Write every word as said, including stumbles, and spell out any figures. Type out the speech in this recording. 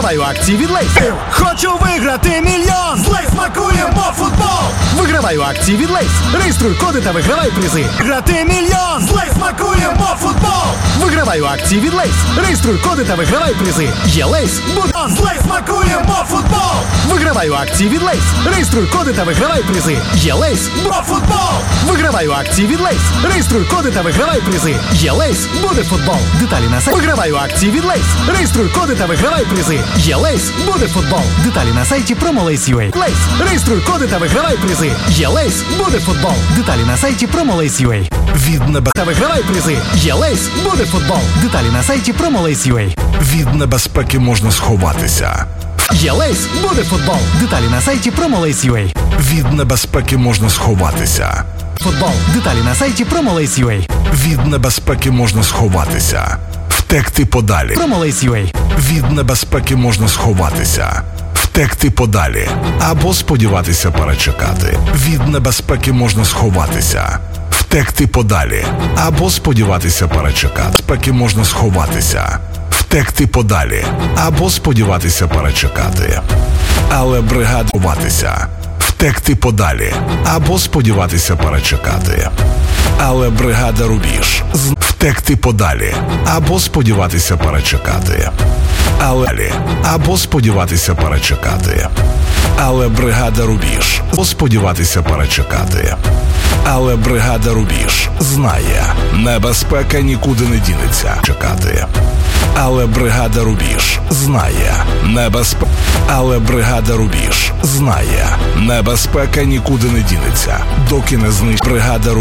Вигравай у акції від Лейс. Хочу виграти мільйон! З Лейс смакуємо футбол! Вигравай у акції від Лейс. Реєструй коди та вигравай призи. Грати мільйон! З Лейс смакуємо футбол! Вигравай у акції від Лейс. Реєструй коди та вигравай призи. Є Лейс, буде... З Лейс смакуємо футбол! Вигравай у акції від Лейс. Реєструй коди та вигравай призи. Є Лейс, Бо футбол! вигравай у акції від Лейс. Реєструй коди та вигравай призи. Є Лейс, буде футбол. Деталі на сайті. Вигравай у акції від Лейс. Реєструй коди та вигравай призи. Є Лейс, буде футбол. Деталі на сайті Promolace.ua. Лейс, реєструй коди та вигравай призи. Є Лейс, буде футбол. Деталі на сайті Promolace.ua. Від небе... Та вигравай призи. Є Лейс, буде футбол. Деталі на сайті Promolace.ua. Від небезпеки можна сховатися. Є Лейс, буде футбол. Деталі на сайті Promolace.ua. Від небезпеки можна сховатися. Футбол. Деталі на сайті Promolace.ua. Від небезпеки можна сховатися. Втекти подалі. Promolace.ua. Від небезпеки можна сховатися. Втекти подалі. Або сподіватися перечекати. Від небезпеки можна сховатися. Втекти подалі. Або сподіватися перечекати. Спеки можна сховатися. Втекти подалі. Або сподіватися перечекати. Але бригада ховатися. Втекти подалі. Або сподіватися перечекати. Але бригада Рубіж. З- Втекти подалі. Або сподіватися перечекати. Але або сподіватися перечекати. Але бригада Рубіж. Або сподіватися перечекати. Але бригада Рубіж знає, небезпека нікуди не дінеться. Чекати. Але бригада Рубіж знає, небезпека. Але бригада Рубіж знає, небезпека нікуди не дінеться, доки не знищить бригада Рубіж.